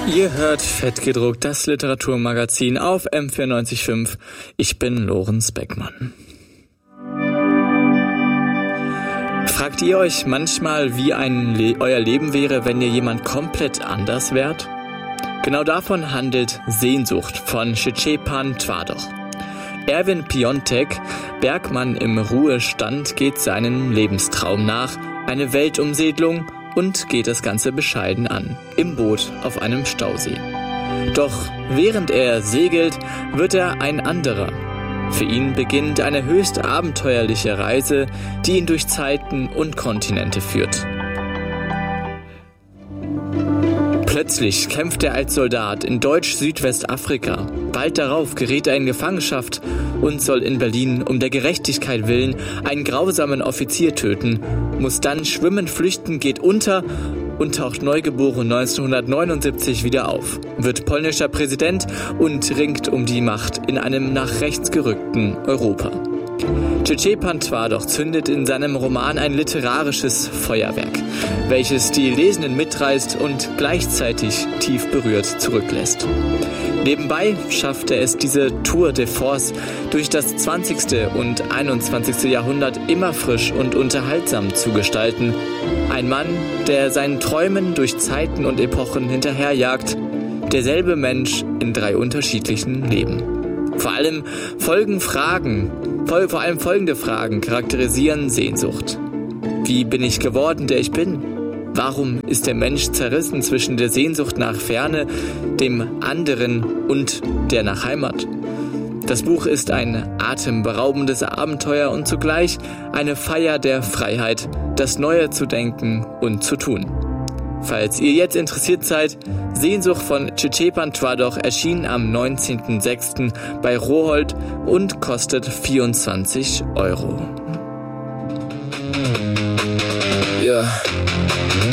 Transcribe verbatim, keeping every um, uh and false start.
Ihr hört Fettgedruckt, das Literaturmagazin auf M vierundneunzig Komma fünf. Ich bin Lorenz Beckmann. Fragt ihr euch manchmal, wie ein Le- euer Leben wäre, wenn ihr jemand komplett anders wärt? Genau davon handelt Sehnsucht von Szczepan Twardoch. Erwin Piontek, Bergmann im Ruhestand, geht seinem Lebenstraum nach, eine Weltumsegelung, und geht das Ganze bescheiden an, im Boot auf einem Stausee. Doch während er segelt, wird er ein anderer. Für ihn beginnt eine höchst abenteuerliche Reise, die ihn durch Zeiten und Kontinente führt. Plötzlich kämpft er als Soldat in Deutsch-Südwestafrika. Bald darauf gerät er in Gefangenschaft und soll in Berlin um der Gerechtigkeit willen einen grausamen Offizier töten, muss dann schwimmend flüchten, geht unter und taucht neugeboren neunzehnhundertneunundsiebzig wieder auf, wird polnischer Präsident und ringt um die Macht in einem nach rechts gerückten Europa. Szczepan Twardoch zündet in seinem Roman ein literarisches Feuerwerk, welches die Lesenden mitreißt und gleichzeitig tief berührt zurücklässt. Nebenbei schafft er es, diese Tour de Force durch das zwanzigste und einundzwanzigste Jahrhundert immer frisch und unterhaltsam zu gestalten. Ein Mann, der seinen Träumen durch Zeiten und Epochen hinterherjagt, derselbe Mensch in drei unterschiedlichen Leben. Vor allem folgen Fragen, vor allem folgende Fragen charakterisieren Sehnsucht. Wie bin ich geworden, der ich bin? Warum ist der Mensch zerrissen zwischen der Sehnsucht nach Ferne, dem anderen und der nach Heimat? Das Buch ist ein atemberaubendes Abenteuer und zugleich eine Feier der Freiheit, das Neue zu denken und zu tun. Falls ihr jetzt interessiert seid, Sehnsucht von Szczepan Twardoch erschien am neunzehnten sechsten bei Rowohlt und kostet vierundzwanzig Euro. Ja.